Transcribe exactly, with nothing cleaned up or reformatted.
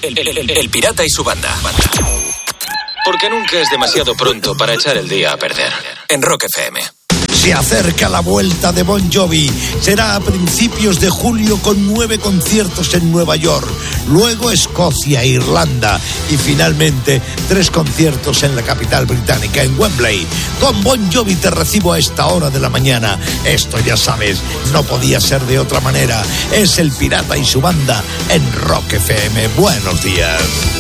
El, el, el, el Pirata y su banda. Porque nunca es demasiado pronto para echar el día a perder. En Rock F M. Se acerca la vuelta de Bon Jovi. Será a principios de julio con nueve conciertos en Nueva York. Luego Escocia e Irlanda. Y finalmente tres conciertos en la capital británica, en Wembley. Con Bon Jovi te recibo a esta hora de la mañana. Esto ya sabes, no podía ser de otra manera. Es el Pirata y su banda en Rock F M. Buenos días.